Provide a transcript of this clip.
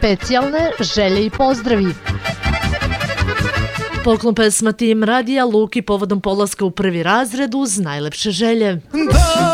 Specijalne želje i pozdravi. Poklon pesma Tim Radija Luki povodom polaska u prvi razred uz najlepše želje.